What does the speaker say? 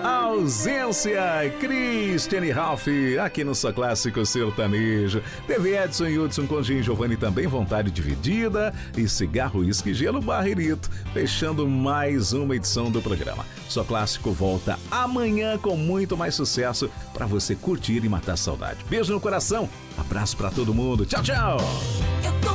Ausência, Cristiane Ralph, aqui no Só Clássico Sertanejo. Teve Edson e Hudson com Gin Giovanni também, Vontade Dividida e Cigarro, Uísque, Gelo, Barrerito, fechando mais uma edição do programa. Só Clássico volta amanhã com muito mais sucesso para você curtir e matar a saudade. Beijo no coração, abraço para todo mundo, tchau, tchau!